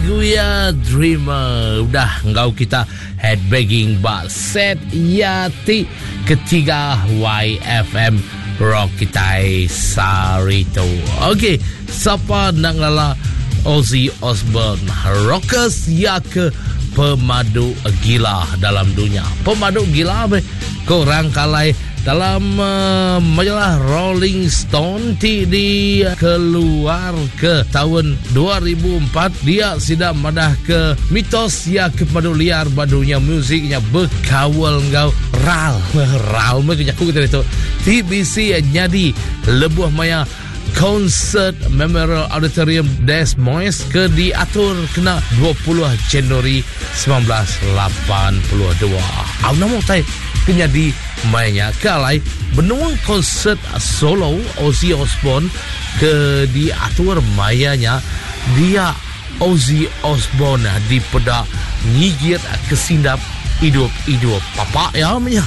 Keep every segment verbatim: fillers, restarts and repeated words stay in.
lagu ya Dreamer. Udah ngau kita headbanging ba set yati ketiga Y F M Rock kita Sarito. Okey, siapa nak ngala Ozzy Osbourne rockers ya ke pemadu gila dalam dunia. Pemadu gila be korang kalai dalam uh, majalah Rolling Stone ti di keluar ke tahun dua ribu empat. Dia sudah madah ke mitos ya ke pemadu liar badunya musiknya berkawal ngau ral ral me kenyaku kita itu T B C jadi lebuh maya konsert Memorial Auditorium Des Moines ke diatur kena dua puluh Januari sembilan belas lapan puluh dua. Aku nama tay kenyadi mainnya kalai benuang konsert solo Ozzy Osbourne ke diatur mayanya dia Ozzy Osbourne di peda ngigit kesindap hidup-hidup papa ya maya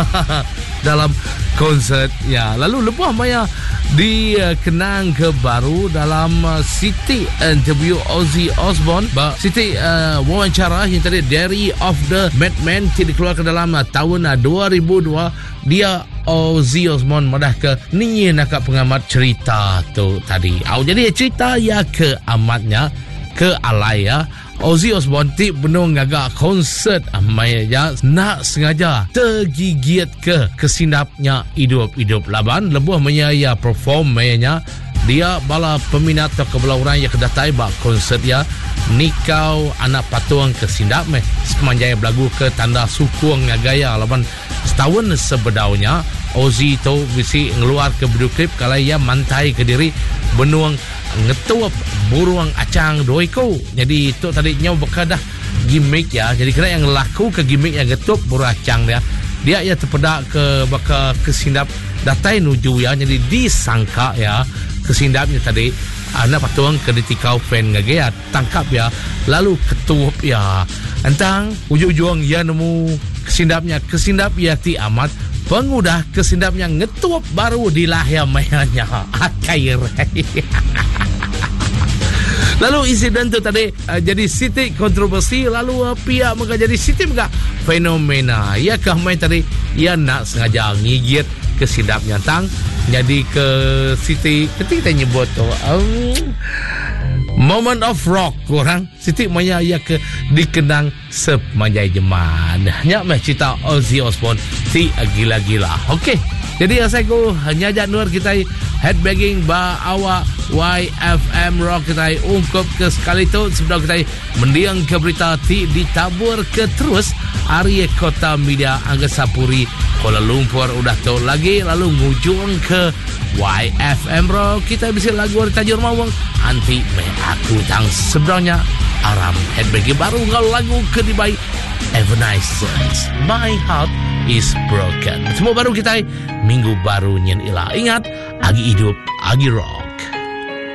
dalam konsert ya. Lalu lepas maya dikenang ke baru dalam uh, City interview Ozzy Osbourne ba City uh, wawancara yang tadi Diary of the Madmanที่dikeluarkan dalam uh, tahun uh, dua ribu dua. Dia Ozzy Osbourne madah ke ni nak pengamat cerita tu tadi. Au jadi cerita ya ke amatnya ke alaya Ozzy Osbourne ti benung agak konsert amaya nak sengaja tergigit ke kesindapnya hidup-hidup laban lebuh menyaya perform mayanya dia bala peminat atau kebelauran yang kedatai bak konsert ya nikau anak patuang kesindap meh semanjaya belagu ke tanda sukung gaya laban setahun sebedaunya Ozzy tu bisi ngeluar ke video klip kalau ia mantai ke diri benuang ngetuap buruang acang doiko. Jadi itu tadi nyaw bekadah gimmick ya. Jadi kena yang laku ke gimmick yang ngetuap buruang acang dia. Dia ya terpedak ke baka kesindap datai nuju ya. Jadi disangka ya kesindapnya tadi anak patuang ke ditikau fan ngagaya tangkap ya. Lalu ketuap ya. Entang ujung-ujung ya nemu kesindapnya kesindap ya ti amat pengudah kesindapnya ngetuap baru di lahir mayanya akair. Lalu insiden tu tadi uh, jadi siti kontroversi. Lalu uh, pihak mereka jadi siti mereka fenomena. Ya kah main tadi ia nak sengaja ngigit kesindapnya tang. Jadi ke siti ketika nyebut tu um, moment of rock korang siti maya ia ke dikenang sepanjang zaman. Nyak meh cerita Ozzy Osbourne si gila-gila. Okey. Jadi saya ko hanya jak nur kita headbanging ba awak Y F M Rock kita ungkap ke sekali tu sebelum kita mendiang ke berita ti ditabur ke terus Arya Kota Media Angga Sapuri Kuala Lumpur udah tahu lagi lalu ngujung ke Y F M Rock kita bisa lagu Tajur Mawang anti me aku tang sebenarnya aram headbanging baru ngau lagu ke di baik Evanescence My Heart is Broken. Semua baru kita minggu baru nyen ilah. Ingat, agi hidup, agi rock.